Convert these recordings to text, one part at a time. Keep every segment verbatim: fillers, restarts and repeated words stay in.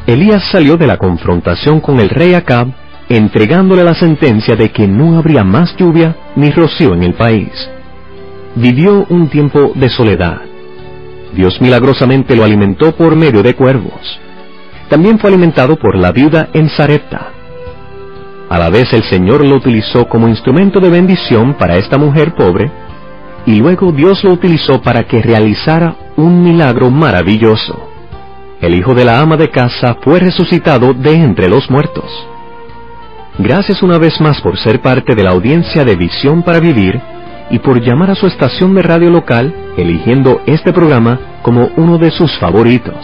Elías salió de la confrontación con el rey Acab, entregándole la sentencia de que no habría más lluvia ni rocío en el país. Vivió un tiempo de soledad. Dios milagrosamente lo alimentó por medio de cuervos. También fue alimentado por la viuda en Sarepta. A la vez el Señor lo utilizó como instrumento de bendición para esta mujer pobre, y luego Dios lo utilizó para que realizara un milagro maravilloso. El hijo de la ama de casa fue resucitado de entre los muertos. Gracias una vez más por ser parte de la audiencia de Visión para Vivir y por llamar a su estación de radio local, eligiendo este programa como uno de sus favoritos.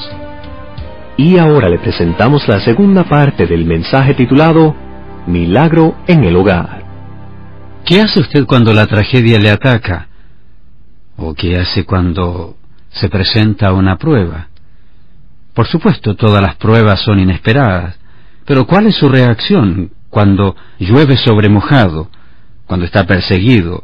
Y ahora le presentamos la segunda parte del mensaje titulado Milagro en el Hogar. ¿Qué hace usted cuando la tragedia le ataca? ¿O qué hace cuando se presenta una prueba? Por supuesto, todas las pruebas son inesperadas, pero ¿cuál es su reacción cuando llueve sobre mojado, cuando está perseguido,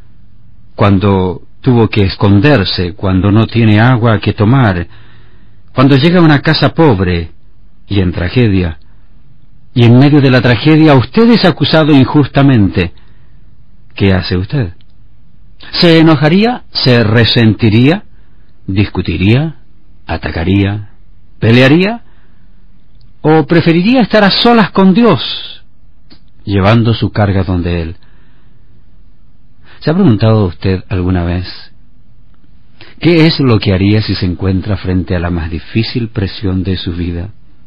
cuando tuvo que esconderse, cuando no tiene agua que tomar, cuando llega a una casa pobre y en tragedia, y en medio de la tragedia usted es acusado injustamente? ¿Qué hace usted? ¿Se enojaría? ¿Se resentiría? ¿Discutiría? ¿Atacaría? ¿Pelearía? ¿O preferiría estar a solas con Dios, llevando su carga donde Él? ¿Se ha preguntado usted alguna vez qué es lo que haría si se encuentra frente a la más difícil presión de su vida?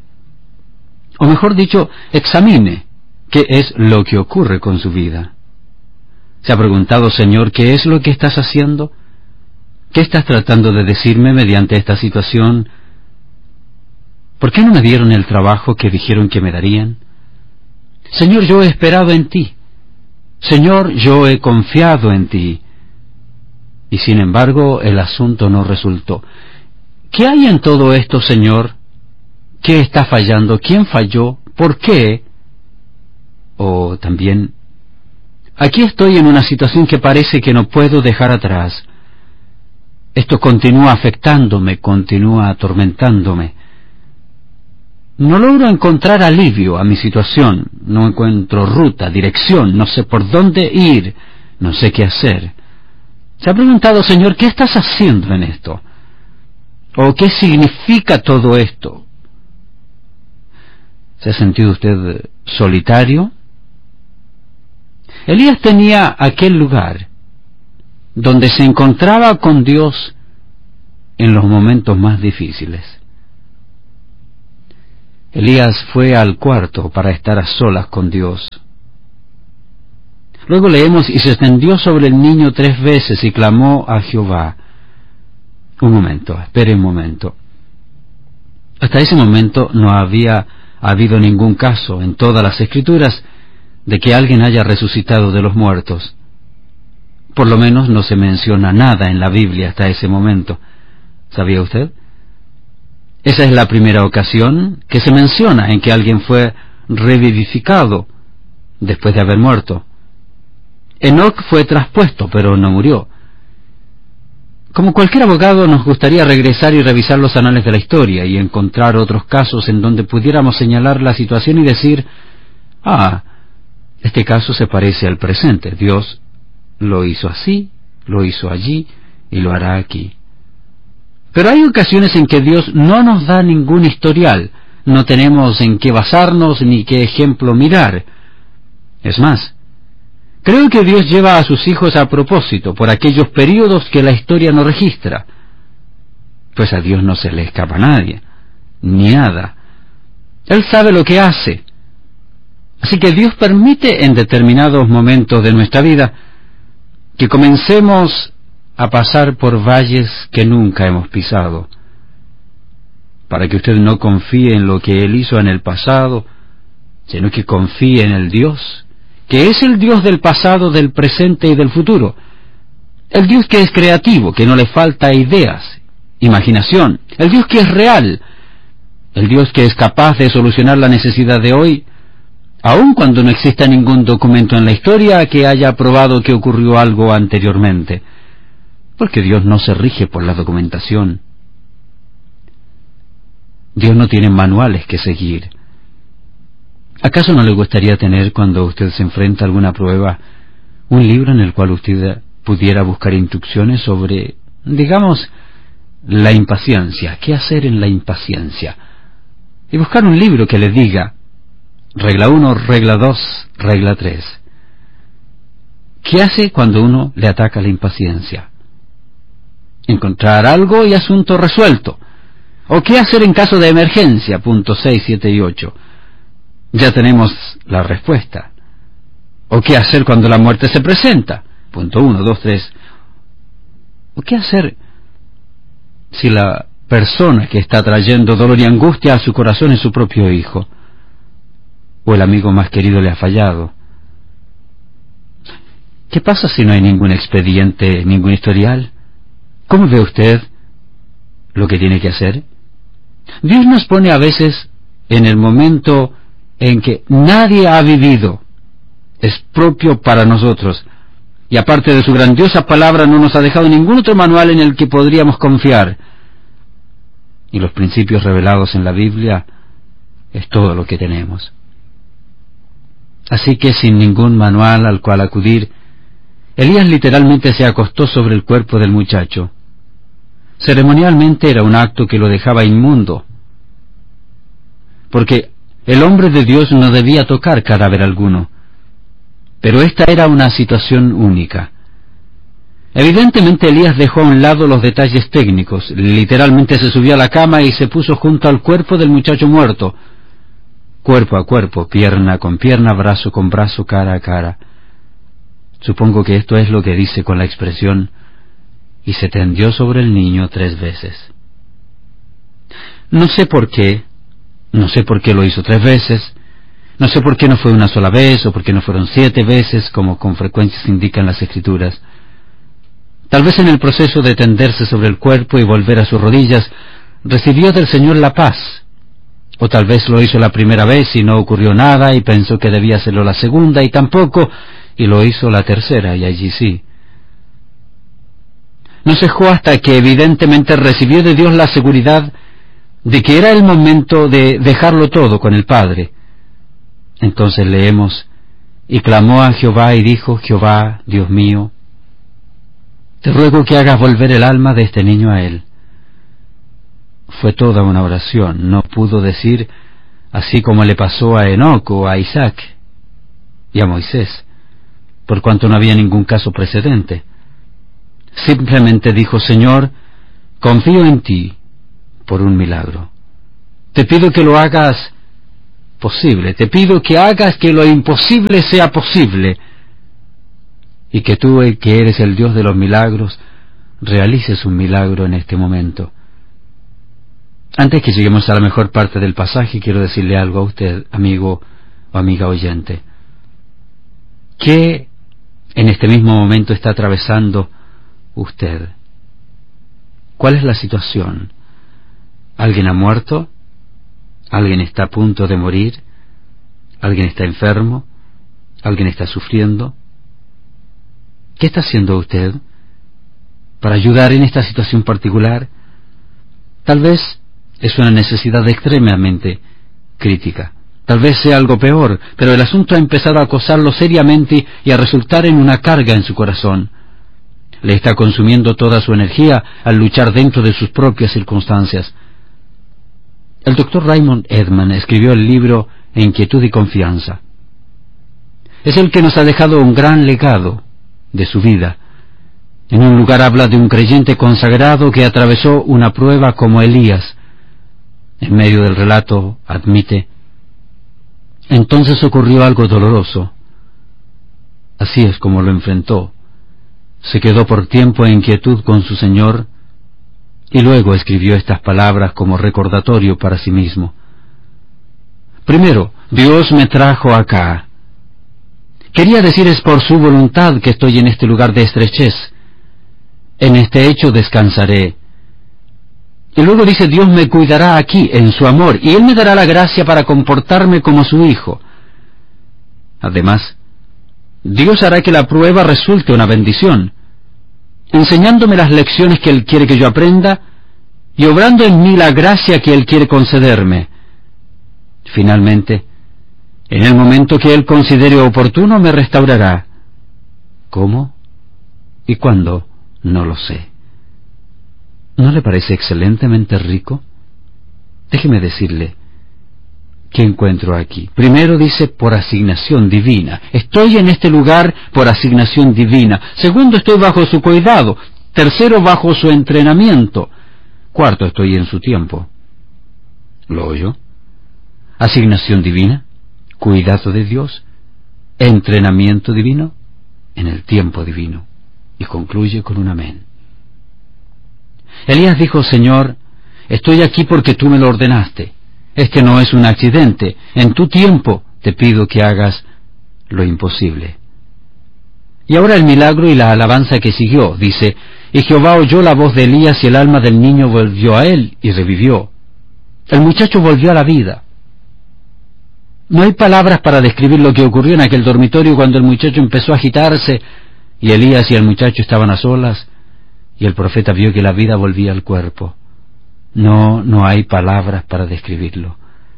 O mejor dicho, examine qué es lo que ocurre con su vida. ¿Se ha preguntado, Señor, qué es lo que estás haciendo? ¿Qué estás tratando de decirme mediante esta situación? ¿Por qué no me dieron el trabajo que dijeron que me darían? Señor, yo he esperado en ti. Señor, yo he confiado en ti. Y sin embargo, el asunto no resultó. ¿Qué hay en todo esto, Señor? ¿Qué está fallando? ¿Quién falló? ¿Por qué? O también, aquí estoy en una situación que parece que no puedo dejar atrás. Esto continúa afectándome, continúa atormentándome. No logro encontrar alivio a mi situación, no encuentro ruta, dirección, no sé por dónde ir, no sé qué hacer. ¿Se ha preguntado, Señor, qué estás haciendo en esto? ¿O qué significa todo esto? ¿Se ha sentido usted solitario? Elías tenía aquel lugar donde se encontraba con Dios en los momentos más difíciles. Elías fue al cuarto para estar a solas con Dios. Luego leemos, y se extendió sobre el niño tres veces y clamó a Jehová. Un momento, espere un momento. Hasta ese momento no había habido ningún caso en todas las Escrituras de que alguien haya resucitado de los muertos. Por lo menos no se menciona nada en la Biblia hasta ese momento. ¿Sabía usted? Esa es la primera ocasión que se menciona en que alguien fue revivificado después de haber muerto. Enoc fue traspuesto, pero no murió. Como cualquier abogado, nos gustaría regresar y revisar los anales de la historia y encontrar otros casos en donde pudiéramos señalar la situación y decir, ah, este caso se parece al presente. Dios lo hizo así, lo hizo allí y lo hará aquí. Pero hay ocasiones en que Dios no nos da ningún historial, no tenemos en qué basarnos ni qué ejemplo mirar. Es más, creo que Dios lleva a sus hijos a propósito por aquellos períodos que la historia no registra. Pues a Dios no se le escapa a nadie, ni nada. Él sabe lo que hace. Así que Dios permite en determinados momentos de nuestra vida que comencemos a pasar por valles que nunca hemos pisado, para que usted no confíe en lo que Él hizo en el pasado, sino que confíe en el Dios, que es el Dios del pasado, del presente y del futuro, el Dios que es creativo, que no le falta ideas, imaginación, el Dios que es real, el Dios que es capaz de solucionar la necesidad de hoy, aun cuando no exista ningún documento en la historia que haya probado que ocurrió algo anteriormente, porque Dios no se rige por la documentación. Dios no tiene manuales que seguir. ¿Acaso no le gustaría tener, cuando usted se enfrenta a alguna prueba, un libro en el cual usted pudiera buscar instrucciones sobre, digamos, la impaciencia? ¿Qué hacer en la impaciencia? Y buscar un libro que le diga, regla uno, regla dos, regla tres. ¿Qué hace cuando uno le ataca la impaciencia? Encontrar algo y asunto resuelto. ¿O qué hacer en caso de emergencia? Punto seis, siete y ocho. Ya tenemos la respuesta. ¿O qué hacer cuando la muerte se presenta? Punto uno, dos, tres. ¿O qué hacer si la persona que está trayendo dolor y angustia a su corazón es su propio hijo? ¿O el amigo más querido le ha fallado? ¿Qué pasa si no hay ningún expediente, ningún historial? ¿Cómo ve usted lo que tiene que hacer? Dios nos pone a veces en el momento en que nadie ha vivido. Es propio para nosotros. Y aparte de su grandiosa palabra, no nos ha dejado ningún otro manual en el que podríamos confiar. Y los principios revelados en la Biblia es todo lo que tenemos. Así que sin ningún manual al cual acudir, Elías literalmente se acostó sobre el cuerpo del muchacho. Ceremonialmente era un acto que lo dejaba inmundo, porque el hombre de Dios no debía tocar cadáver alguno. Pero esta era una situación única. Evidentemente Elías dejó a un lado los detalles técnicos. Literalmente se subió a la cama y se puso junto al cuerpo del muchacho muerto, cuerpo a cuerpo, pierna con pierna, brazo con brazo, cara a cara. Supongo que esto es lo que dice con la expresión, y se tendió sobre el niño tres veces. No sé por qué, no sé por qué lo hizo tres veces, no sé por qué no fue una sola vez, o por qué no fueron siete veces, como con frecuencia se indican las Escrituras. Tal vez en el proceso de tenderse sobre el cuerpo y volver a sus rodillas, recibió del Señor la paz. O tal vez lo hizo la primera vez y no ocurrió nada, y pensó que debía hacerlo la segunda, y tampoco, y lo hizo la tercera, y allí sí. No cejó hasta que evidentemente recibió de Dios la seguridad de que era el momento de dejarlo todo con el Padre. Entonces leemos, y clamó a Jehová y dijo, Jehová, Dios mío, te ruego que hagas volver el alma de este niño a él. Fue toda una oración, no pudo decir, así como le pasó a Enoc o a Isaac y a Moisés, por cuanto no había ningún caso precedente. Simplemente dijo, Señor, confío en ti por un milagro. Te pido que lo hagas posible, te pido que hagas que lo imposible sea posible, y que tú, que eres el Dios de los milagros, realices un milagro en este momento. Antes que lleguemos a la mejor parte del pasaje, quiero decirle algo a usted, amigo o amiga oyente. ¿Qué en este mismo momento está atravesando usted? ¿Cuál es la situación? ¿Alguien ha muerto? ¿Alguien está a punto de morir? ¿Alguien está enfermo? ¿Alguien está sufriendo? ¿Qué está haciendo usted para ayudar en esta situación particular? Tal vez es una necesidad extremadamente crítica. Tal vez sea algo peor, pero el asunto ha empezado a acosarlo seriamente y a resultar en una carga en su corazón. Le está consumiendo toda su energía al luchar dentro de sus propias circunstancias. El doctor Raymond Edman escribió el libro Inquietud y Confianza. Es el que nos ha dejado un gran legado de su vida. En un lugar habla de un creyente consagrado que atravesó una prueba como Elías. En medio del relato admite, entonces ocurrió algo doloroso. Así es como lo enfrentó. Se quedó por tiempo en quietud con su Señor, y luego escribió estas palabras como recordatorio para sí mismo. Primero, Dios me trajo acá. Quería decir, es por su voluntad que estoy en este lugar de estrechez. En este hecho descansaré. Y luego dice, Dios me cuidará aquí, en su amor, y Él me dará la gracia para comportarme como su hijo. Además, Dios hará que la prueba resulte una bendición, enseñándome las lecciones que Él quiere que yo aprenda y obrando en mí la gracia que Él quiere concederme. Finalmente, en el momento que Él considere oportuno, me restaurará. ¿Cómo? ¿Y cuándo? No lo sé. ¿No le parece excelentemente rico? Déjeme decirle, ¿qué encuentro aquí? Primero dice, por asignación divina. Estoy en este lugar por asignación divina. Segundo, estoy bajo su cuidado. Tercero, bajo su entrenamiento. Cuarto, estoy en su tiempo. ¿Lo oyó? Asignación divina, cuidado de Dios, entrenamiento divino, en el tiempo divino. Y concluye con un amén. Elías dijo, Señor, estoy aquí porque tú me lo ordenaste. Este no es un accidente. En tu tiempo te pido que hagas lo imposible. Y ahora el milagro y la alabanza que siguió. Dice, y Jehová oyó la voz de Elías y el alma del niño volvió a él y revivió. El muchacho volvió a la vida. No hay palabras para describir lo que ocurrió en aquel dormitorio cuando el muchacho empezó a agitarse y Elías y el muchacho estaban a solas y el profeta vio que la vida volvía al cuerpo. No, no hay palabras para describirlo.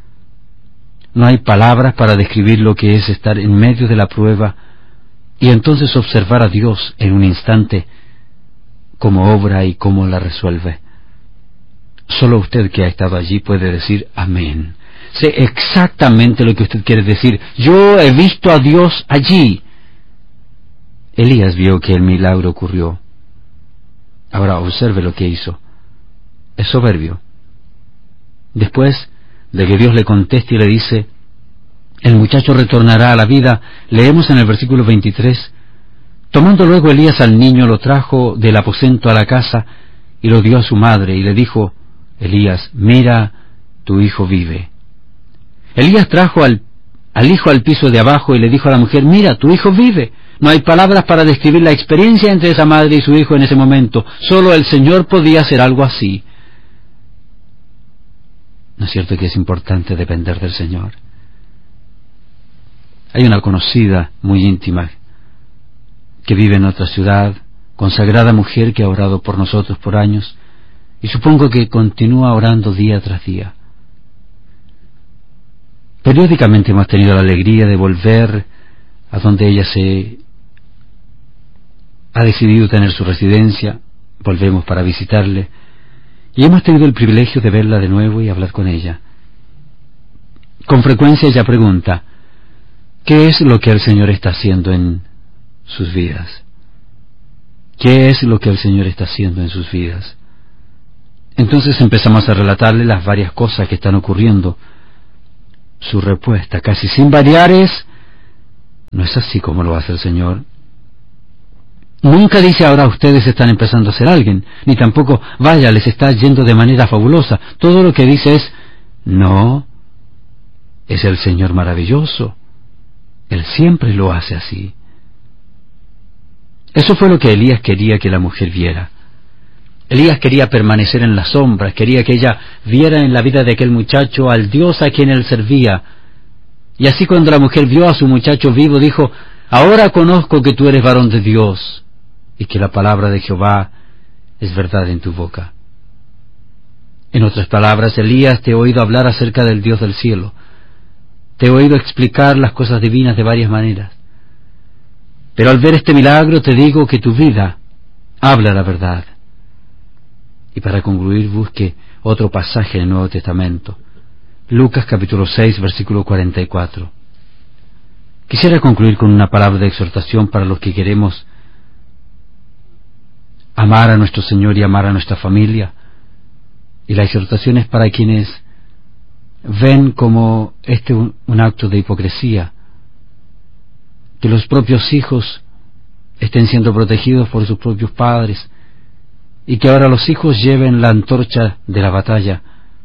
No hay palabras para describir lo que es estar en medio de la prueba y entonces observar a Dios en un instante cómo obra y cómo la resuelve. Solo usted que ha estado allí puede decir amén. Sé exactamente lo que usted quiere decir. Yo he visto a Dios allí. Elías vio que el milagro ocurrió. Ahora observe lo que hizo. Es soberbio. Después de que Dios le conteste y le dice, el muchacho retornará a la vida, leemos en el versículo veintitrés, tomando luego Elías al niño, lo trajo del aposento a la casa y lo dio a su madre y le dijo, Elías, mira, tu hijo vive. Elías trajo al, al hijo al piso de abajo y le dijo a la mujer, mira, tu hijo vive. No hay palabras para describir la experiencia entre esa madre y su hijo en ese momento. Solo el Señor podía hacer algo así. ¿No es cierto que es importante depender del Señor? Hay una conocida muy íntima que vive en otra ciudad, consagrada mujer que ha orado por nosotros por años, y supongo que continúa orando día tras día. Periódicamente hemos tenido la alegría de volver a donde ella se ha decidido tener su residencia, volvemos para visitarle, y hemos tenido el privilegio de verla de nuevo y hablar con ella. Con frecuencia ella pregunta, ¿qué es lo que el Señor está haciendo en sus vidas? ¿Qué es lo que el Señor está haciendo en sus vidas? Entonces empezamos a relatarle las varias cosas que están ocurriendo. Su respuesta, casi sin variar, es, no es así como lo hace el Señor. Nunca dice, ahora ustedes están empezando a ser alguien, ni tampoco, vaya, les está yendo de manera fabulosa. Todo lo que dice es, no, es el Señor maravilloso. Él siempre lo hace así. Eso fue lo que Elías quería que la mujer viera. Elías quería permanecer en las sombras, quería que ella viera en la vida de aquel muchacho al Dios a quien él servía. Y así cuando la mujer vio a su muchacho vivo, dijo, ahora conozco que tú eres varón de Dios, y que la palabra de Jehová es verdad en tu boca. En otras palabras, Elías, te he oído hablar acerca del Dios del cielo. Te he oído explicar las cosas divinas de varias maneras. Pero al ver este milagro te digo que tu vida habla la verdad. Y para concluir, busque otro pasaje en el Nuevo Testamento. Lucas capítulo seis, versículo cuarenta y cuatro. Quisiera concluir con una palabra de exhortación para los que queremos amar a nuestro Señor y amar a nuestra familia. Y la exhortación es para quienes ven como este un, un acto de hipocresía, que los propios hijos estén siendo protegidos por sus propios padres, y que ahora los hijos lleven la antorcha de la batalla.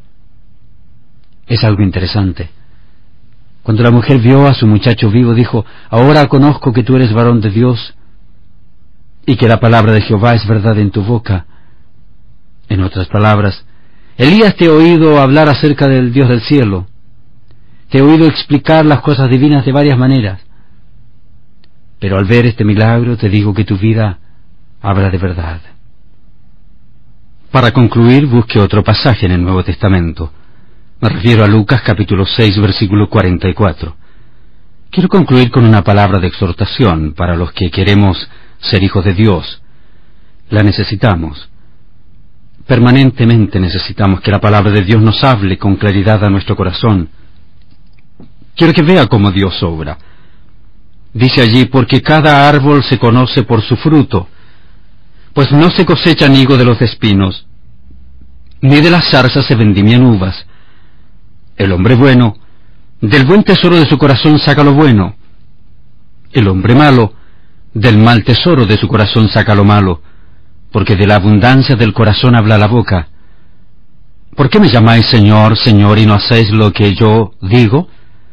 Es algo interesante. Cuando la mujer vio a su muchacho vivo, dijo, ahora conozco que tú eres varón de Dios, y que la palabra de Jehová es verdad en tu boca. En otras palabras, Elías, te he oído hablar acerca del Dios del cielo. Te he oído explicar las cosas divinas de varias maneras. Pero al ver este milagro te digo que tu vida habla de verdad. Para concluir, busque otro pasaje en el Nuevo Testamento. Me refiero a Lucas capítulo seis, versículo cuarenta y cuatro. Quiero concluir con una palabra de exhortación para los que queremos ser hijos de Dios. La necesitamos. Permanentemente necesitamos que la palabra de Dios nos hable con claridad a nuestro corazón. Quiero que vea cómo Dios obra. Dice allí, porque cada árbol se conoce por su fruto, pues no se cosechan higo de los espinos, ni de las zarzas se vendimian uvas. El hombre bueno, del buen tesoro de su corazón saca lo bueno. El hombre malo, del mal tesoro de su corazón saca lo malo, porque de la abundancia del corazón habla la boca. ¿Por qué me llamáis Señor, Señor, y no hacéis lo que yo digo?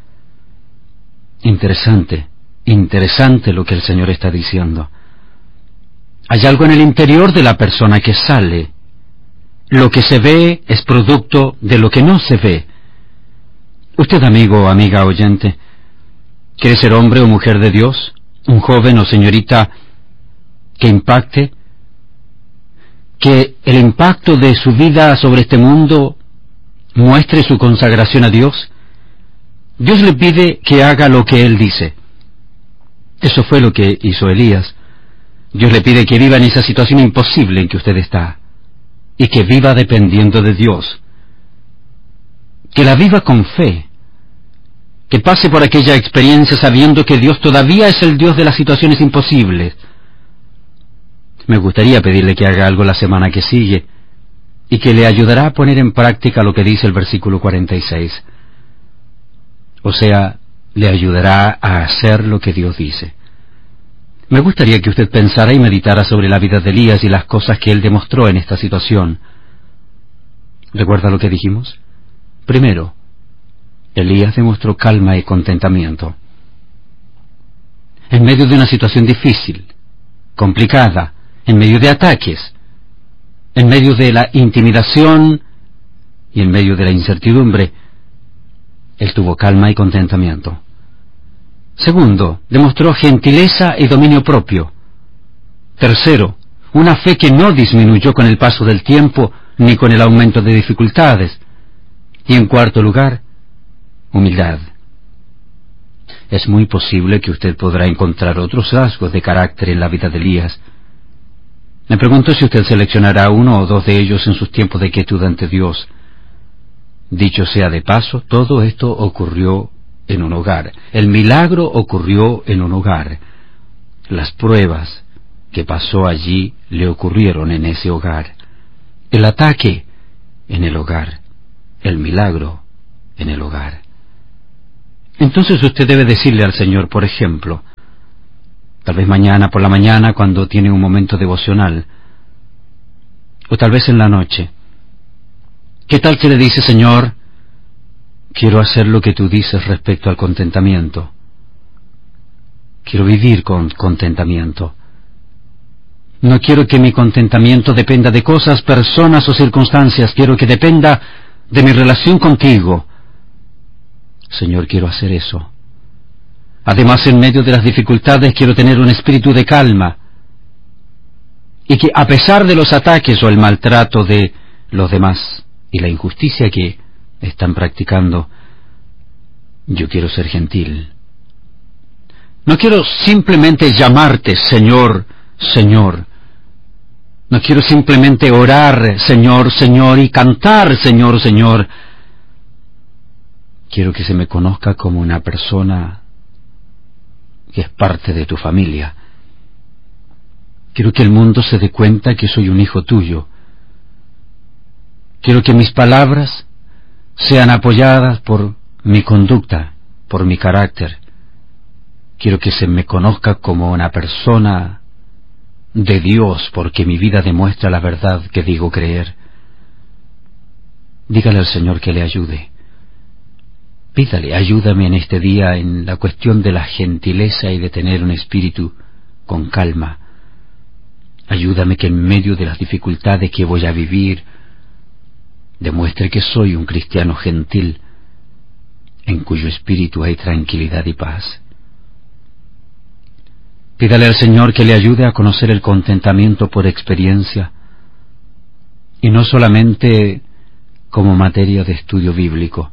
Interesante, interesante lo que el Señor está diciendo. Hay algo en el interior de la persona que sale. Lo que se ve es producto de lo que no se ve. Usted, amigo o amiga oyente, ¿quiere ser hombre o mujer de Dios? ¿Un joven o señorita que impacte? ¿Que el impacto de su vida sobre este mundo muestre su consagración a Dios? Dios le pide que haga lo que Él dice. Eso fue lo que hizo Elías. Dios le pide que viva en esa situación imposible en que usted está, y que viva dependiendo de Dios. Que la viva con fe, que pase por aquella experiencia sabiendo que Dios todavía es el Dios de las situaciones imposibles. Me gustaría pedirle que haga algo la semana que sigue, y que le ayudará a poner en práctica lo que dice el versículo cuarenta y seis. O sea, le ayudará a hacer lo que Dios dice. Me gustaría que usted pensara y meditara sobre la vida de Elías y las cosas que él demostró en esta situación. ¿Recuerda lo que dijimos? Primero, Elías demostró calma y contentamiento. En medio de una situación difícil, complicada, en medio de ataques, en medio de la intimidación y en medio de la incertidumbre, él tuvo calma y contentamiento. Segundo, demostró gentileza y dominio propio. Tercero, una fe que no disminuyó con el paso del tiempo ni con el aumento de dificultades. Y en cuarto lugar, humildad. Es muy posible que usted podrá encontrar otros rasgos de carácter en la vida de Elías. Me pregunto si usted seleccionará uno o dos de ellos en sus tiempos de quietud ante Dios. Dicho sea de paso, todo esto ocurrió en un hogar. El milagro ocurrió en un hogar. Las pruebas que pasó allí le ocurrieron en ese hogar. El ataque en el hogar. El milagro en el hogar. Entonces usted debe decirle al Señor, por ejemplo, tal vez mañana por la mañana cuando tiene un momento devocional, o tal vez en la noche, ¿qué tal que le dice, Señor, quiero hacer lo que tú dices respecto al contentamiento? Quiero vivir con contentamiento. No quiero que mi contentamiento dependa de cosas, personas o circunstancias. Quiero que dependa de mi relación contigo. Señor, quiero hacer eso. Además, en medio de las dificultades, quiero tener un espíritu de calma. Y que a pesar de los ataques o el maltrato de los demás y la injusticia que están practicando, yo quiero ser gentil. No quiero simplemente llamarte Señor, Señor. No quiero simplemente orar, Señor, Señor, y cantar, Señor, Señor. Quiero que se me conozca como una persona que es parte de tu familia. Quiero que el mundo se dé cuenta que soy un hijo tuyo. Quiero que mis palabras sean apoyadas por mi conducta, por mi carácter. Quiero que se me conozca como una persona de Dios, porque mi vida demuestra la verdad que digo creer. Dígale al Señor que le ayude. Pídale, ayúdame en este día en la cuestión de la gentileza y de tener un espíritu con calma. Ayúdame que en medio de las dificultades que voy a vivir, demuestre que soy un cristiano gentil, en cuyo espíritu hay tranquilidad y paz. Pídale al Señor que le ayude a conocer el contentamiento por experiencia, y no solamente como materia de estudio bíblico.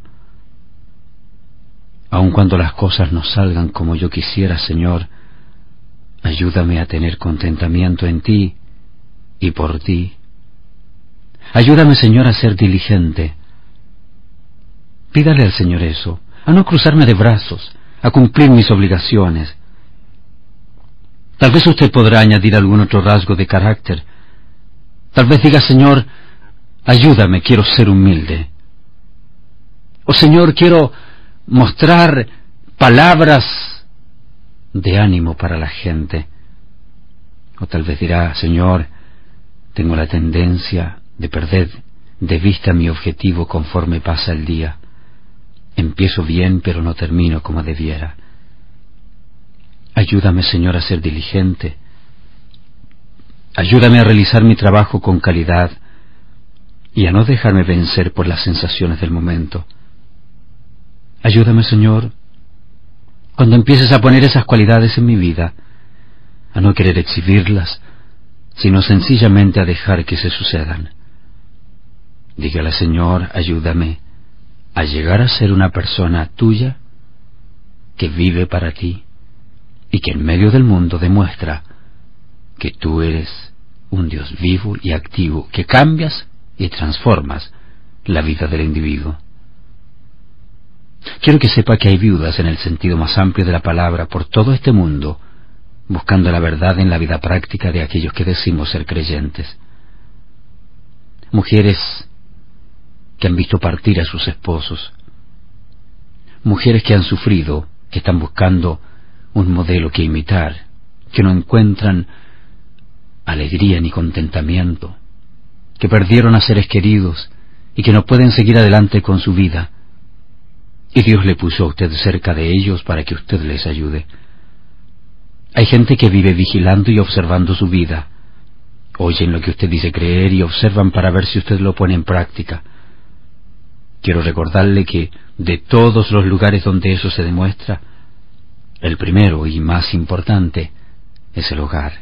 Aun cuando las cosas no salgan como yo quisiera, Señor, ayúdame a tener contentamiento en ti y por ti. Ayúdame, Señor, a ser diligente. Pídale al Señor eso, a no cruzarme de brazos, a cumplir mis obligaciones. Tal vez usted podrá añadir algún otro rasgo de carácter. Tal vez diga, Señor, ayúdame, quiero ser humilde. O Señor, quiero mostrar palabras de ánimo para la gente. O tal vez dirá, Señor, tengo la tendencia de perder de vista mi objetivo conforme pasa el día. Empiezo bien, pero no termino como debiera. Ayúdame, Señor, a ser diligente. Ayúdame a realizar mi trabajo con calidad y a no dejarme vencer por las sensaciones del momento. Ayúdame, Señor, cuando empieces a poner esas cualidades en mi vida, a no querer exhibirlas, sino sencillamente a dejar que se sucedan. Dígale, Señor, ayúdame a llegar a ser una persona tuya que vive para ti y que en medio del mundo demuestra que tú eres un Dios vivo y activo, que cambias y transformas la vida del individuo. Quiero que sepa que hay viudas en el sentido más amplio de la palabra por todo este mundo, buscando la verdad en la vida práctica de aquellos que decimos ser creyentes. Mujeres que han visto partir a sus esposos, mujeres que han sufrido, que están buscando un modelo que imitar, que no encuentran alegría ni contentamiento, que perdieron a seres queridos y que no pueden seguir adelante con su vida. Y Dios le puso a usted cerca de ellos para que usted les ayude. Hay gente que vive vigilando y observando su vida. Oyen lo que usted dice creer y observan para ver si usted lo pone en práctica. Quiero recordarle que de todos los lugares donde eso se demuestra, el primero y más importante es el hogar.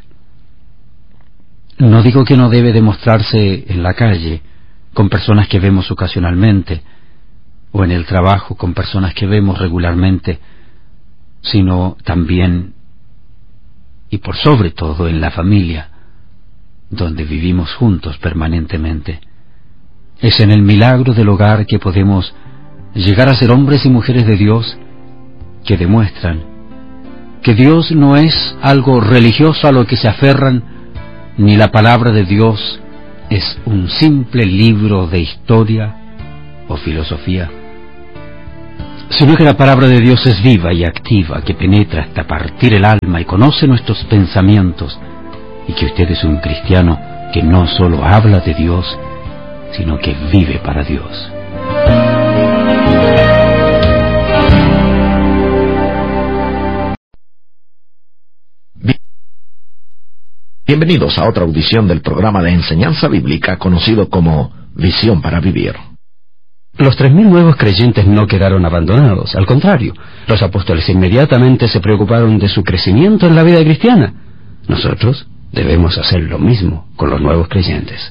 No digo que no debe demostrarse en la calle, con personas que vemos ocasionalmente, o en el trabajo con personas que vemos regularmente, sino también y por sobre todo en la familia, donde vivimos juntos permanentemente. Es en el milagro del hogar que podemos llegar a ser hombres y mujeres de Dios que demuestran que Dios no es algo religioso a lo que se aferran, ni la palabra de Dios es un simple libro de historia o filosofía, sino que la palabra de Dios es viva y activa, que penetra hasta partir el alma y conoce nuestros pensamientos, y que usted es un cristiano que no solo habla de Dios, sino que vive para Dios. Bienvenidos a otra audición del programa de enseñanza bíblica conocido como Visión para Vivir. Los tres mil nuevos creyentes no quedaron abandonados, al contrario, los apóstoles inmediatamente se preocuparon de su crecimiento en la vida cristiana. Nosotros debemos hacer lo mismo con los nuevos creyentes.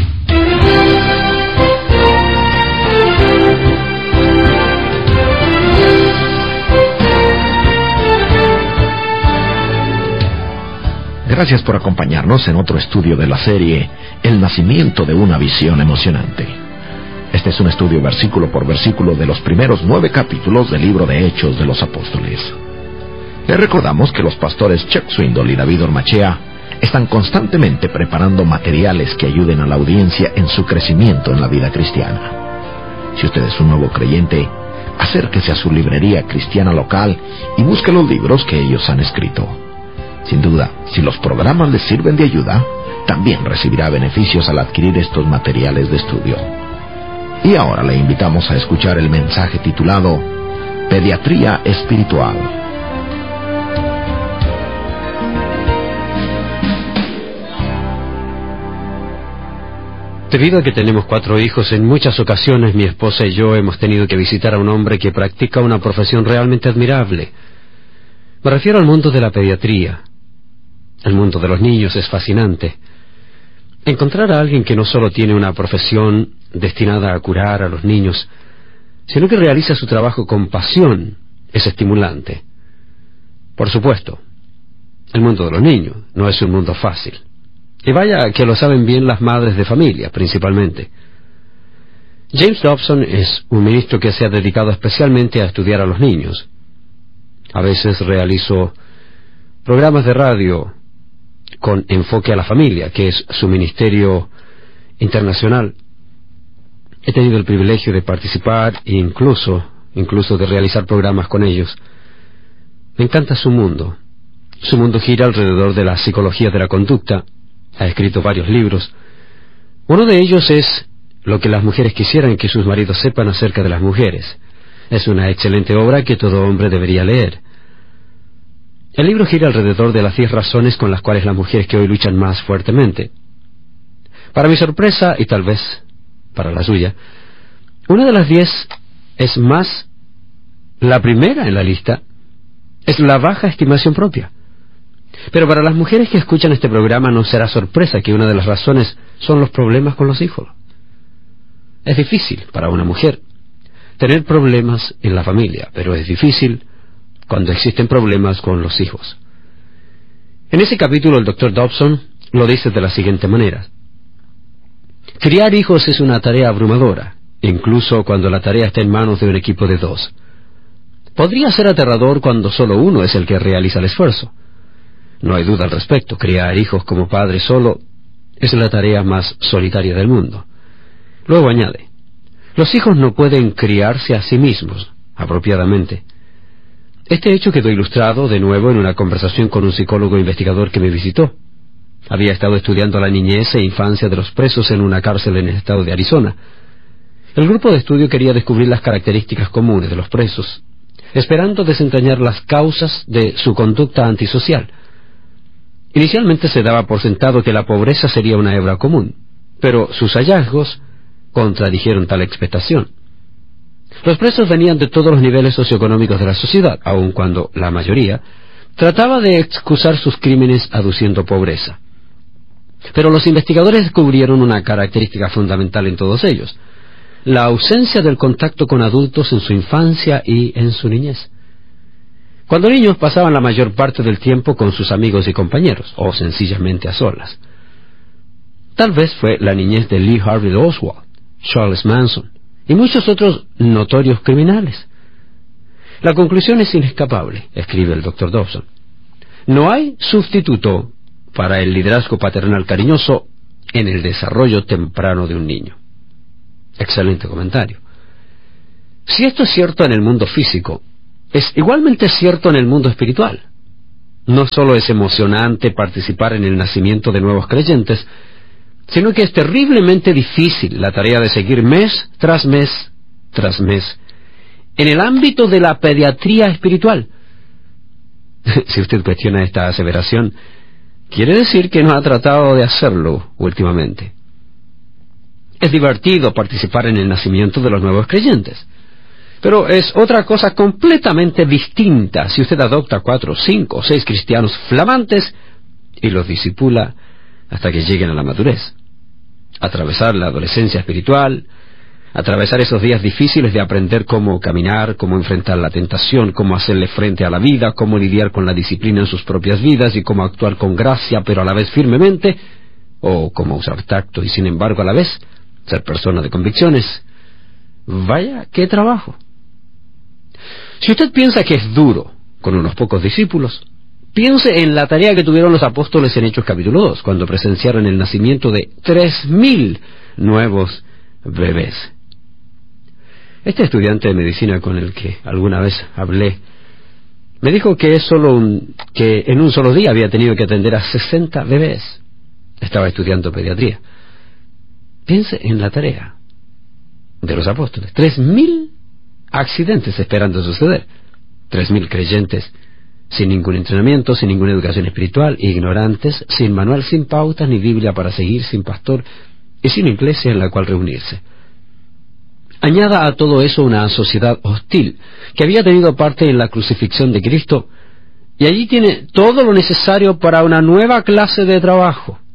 Gracias por acompañarnos en otro estudio de la serie El nacimiento de una visión emocionante. Este es un estudio versículo por versículo de los primeros nueve capítulos del libro de Hechos de los Apóstoles. Les recordamos que los pastores Chuck Swindoll y David Ormachea están constantemente preparando materiales que ayuden a la audiencia en su crecimiento en la vida cristiana. Si usted es un nuevo creyente, acérquese a su librería cristiana local y busque los libros que ellos han escrito. Sin duda, si los programas les sirven de ayuda, también recibirá beneficios al adquirir estos materiales de estudio. Y ahora le invitamos a escuchar el mensaje titulado Pediatría Espiritual. Debido a que tenemos cuatro hijos, en muchas ocasiones mi esposa y yo hemos tenido que visitar a un hombre que practica una profesión realmente admirable. Me refiero al mundo de la pediatría. El mundo de los niños es fascinante. Encontrar a alguien que no solo tiene una profesión destinada a curar a los niños, sino que realiza su trabajo con pasión, es estimulante. Por supuesto, el mundo de los niños no es un mundo fácil. Y vaya que lo saben bien las madres de familia, principalmente. James Dobson es un ministro que se ha dedicado especialmente a estudiar a los niños. A veces realizo programas de radio con enfoque a la familia, que es su ministerio internacional. He tenido el privilegio de participar e incluso, incluso de realizar programas con ellos. Me encanta su mundo. Su mundo gira alrededor de la psicología de la conducta. Ha escrito varios libros. Uno de ellos es Lo que las mujeres quisieran que sus maridos sepan acerca de las mujeres. Es una excelente obra que todo hombre debería leer. El libro gira alrededor de las diez razones con las cuales las mujeres que hoy luchan más fuertemente. Para mi sorpresa, y tal vez para la suya, una de las diez es más, la primera en la lista, es la baja estimación propia. Pero para las mujeres que escuchan este programa no será sorpresa que una de las razones son los problemas con los hijos. Es difícil para una mujer tener problemas en la familia, pero es difícil cuando existen problemas con los hijos. En ese capítulo el doctor Dobson lo dice de la siguiente manera: criar hijos es una tarea abrumadora, incluso cuando la tarea está en manos de un equipo de dos. Podría ser aterrador cuando solo uno es el que realiza el esfuerzo. No hay duda al respecto, criar hijos como padre solo es la tarea más solitaria del mundo. Luego añade: los hijos no pueden criarse a sí mismos apropiadamente. Este hecho quedó ilustrado de nuevo en una conversación con un psicólogo investigador que me visitó. Había estado estudiando la niñez e infancia de los presos en una cárcel en el estado de Arizona. El grupo de estudio quería descubrir las características comunes de los presos, esperando desentrañar las causas de su conducta antisocial. Inicialmente se daba por sentado que la pobreza sería una hebra común, pero sus hallazgos contradijeron tal expectación. Los presos venían de todos los niveles socioeconómicos de la sociedad, aun cuando la mayoría trataba de excusar sus crímenes aduciendo pobreza. Pero los investigadores descubrieron una característica fundamental en todos ellos: la ausencia del contacto con adultos en su infancia y en su niñez. Cuando niños pasaban la mayor parte del tiempo con sus amigos y compañeros, o sencillamente a solas. Tal vez fue la niñez de Lee Harvey Oswald, Charles Manson y muchos otros notorios criminales. La conclusión es inescapable, escribe el doctor Dobson. No hay sustituto para el liderazgo paternal cariñoso en el desarrollo temprano de un niño. Excelente comentario. Si esto es cierto en el mundo físico, es igualmente cierto en el mundo espiritual. No solo es emocionante participar en el nacimiento de nuevos creyentes, sino que es terriblemente difícil la tarea de seguir mes tras mes tras mes en el ámbito de la pediatría espiritual. Si usted cuestiona esta aseveración, quiere decir que no ha tratado de hacerlo últimamente. Es divertido participar en el nacimiento de los nuevos creyentes, pero es otra cosa completamente distinta si usted adopta cuatro, cinco o seis cristianos flamantes y los disipula hasta que lleguen a la madurez. Atravesar la adolescencia espiritual, atravesar esos días difíciles de aprender cómo caminar, cómo enfrentar la tentación, cómo hacerle frente a la vida, cómo lidiar con la disciplina en sus propias vidas y cómo actuar con gracia pero a la vez firmemente, o cómo usar tacto y sin embargo a la vez ser persona de convicciones. Vaya, qué trabajo. Si usted piensa que es duro con unos pocos discípulos, piense en la tarea que tuvieron los apóstoles en Hechos capítulo dos, cuando presenciaron el nacimiento de tres mil nuevos bebés. Este estudiante de medicina con el que alguna vez hablé me dijo que es solo un, que en un solo día había tenido que atender a sesenta bebés. Estaba estudiando pediatría. Piense en la tarea de los apóstoles. Tres mil accidentes esperando suceder. Tres mil creyentes sin ningún entrenamiento, sin ninguna educación espiritual, ignorantes, sin manual, sin pautas ni Biblia para seguir, sin pastor y sin iglesia en la cual reunirse. Añada a todo eso una sociedad hostil que había tenido parte en la crucifixión de Cristo, y allí tiene todo lo necesario para una nueva clase de trabajo.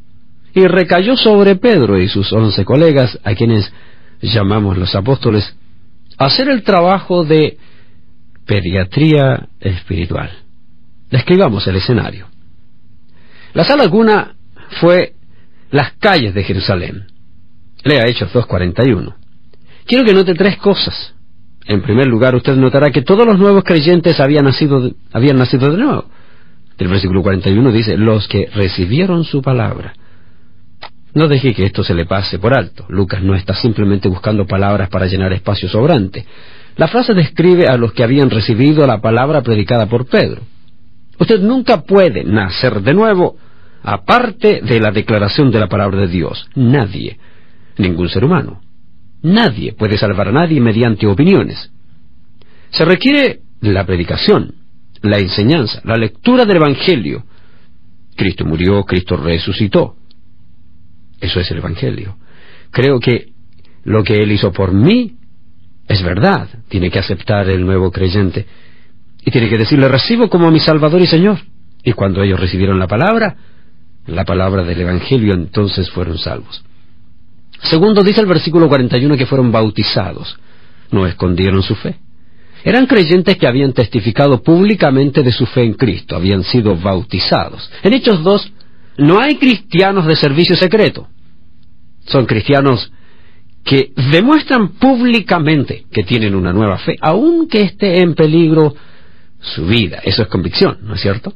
y recayó sobre Pedro y sus once colegas, a quienes llamamos los apóstoles, a hacer el trabajo de pediatría espiritual. Describamos el escenario. La sala alguna fue las calles de Jerusalén. Lea Hechos dos cuarenta y uno. Quiero que note tres cosas. En primer lugar, usted notará que todos los nuevos creyentes habían nacido de, habían nacido de nuevo. El versículo cuarenta y uno dice, los que recibieron su palabra. No deje que esto se le pase por alto. Lucas no está simplemente buscando palabras para llenar espacio sobrante. La frase describe a los que habían recibido la palabra predicada por Pedro. Usted nunca puede nacer de nuevo aparte de la declaración de la palabra de Dios. Nadie, ningún ser humano, nadie puede salvar a nadie mediante opiniones. Se requiere la predicación, la enseñanza, la lectura del Evangelio. Cristo murió, Cristo resucitó. Eso es el Evangelio. Creo que lo que Él hizo por mí es verdad. Tiene que aceptar el nuevo creyente y tiene que decirle, recibo como mi Salvador y Señor. Y cuando ellos recibieron la palabra, la palabra del Evangelio, entonces fueron salvos. Segundo, dice el versículo cuarenta y uno que fueron bautizados. No escondieron su fe. Eran creyentes que habían testificado públicamente de su fe en Cristo, habían sido bautizados. En Hechos dos, no hay cristianos de servicio secreto. Son cristianos que demuestran públicamente que tienen una nueva fe, aunque esté en peligro su vida. Eso es convicción, ¿no es cierto?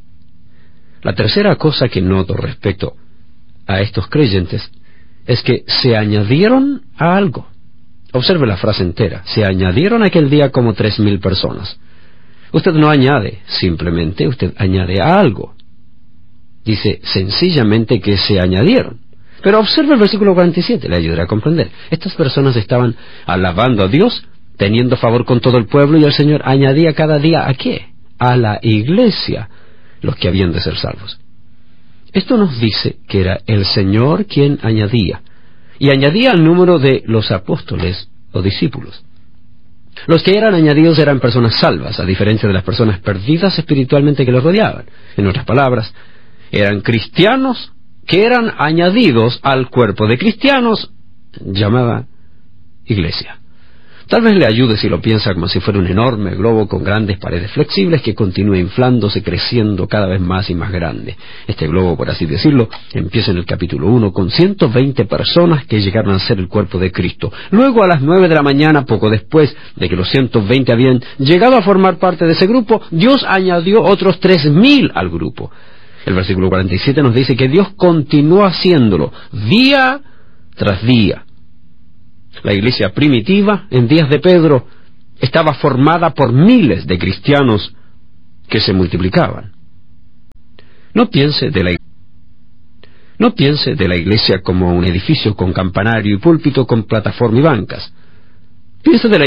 La tercera cosa que noto respecto a estos creyentes es que se añadieron a algo. Observe la frase entera. Se añadieron aquel día como tres mil personas. Usted no añade simplemente, usted añade a algo. Dice sencillamente que se añadieron. Pero observe el versículo cuarenta y siete, le ayudará a comprender. Estas personas estaban alabando a Dios, teniendo favor con todo el pueblo, y el Señor añadía cada día ¿a qué? A la iglesia, los que habían de ser salvos. Esto nos dice que era el Señor quien añadía, y añadía al número de los apóstoles o discípulos. Los que eran añadidos eran personas salvas, a diferencia de las personas perdidas espiritualmente que los rodeaban. En otras palabras, eran cristianos que eran añadidos al cuerpo de cristianos llamada iglesia. Tal vez le ayude si lo piensa como si fuera un enorme globo con grandes paredes flexibles que continúa inflándose, creciendo cada vez más y más grande. Este globo, por así decirlo, empieza en el capítulo uno con ciento veinte personas que llegaron a ser el cuerpo de Cristo. Luego, a las nueve de la mañana, poco después de que los ciento veinte habían llegado a formar parte de ese grupo, Dios añadió otros tres mil al grupo. El versículo cuarenta y siete nos dice que Dios continuó haciéndolo día tras día. La iglesia primitiva, en días de Pedro, estaba formada por miles de cristianos que se multiplicaban. No piense de la, no piense de la iglesia como un edificio con campanario y púlpito con plataforma y bancas. Piense de la